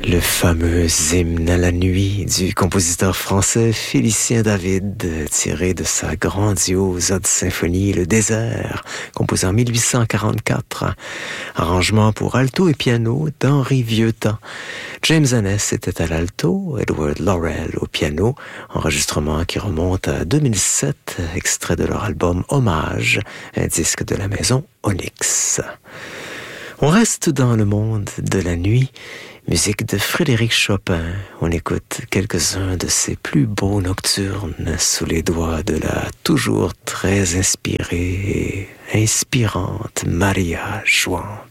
Le fameux hymne à la nuit du compositeur français Félicien David, tiré de sa grandiose Ode symphonie Le Désert, composé en 1844. Arrangement pour alto et piano d'Henri Vieuxtemps. James Anness était à l'alto, Edward Laurel au piano, enregistrement qui remonte à 2007, extrait de leur album Hommage, un disque de la maison Onyx. On reste dans le monde de la nuit. Musique de Frédéric Chopin. On écoute quelques-uns de ses plus beaux nocturnes sous les doigts de la toujours très inspirée et inspirante Maria Jouan.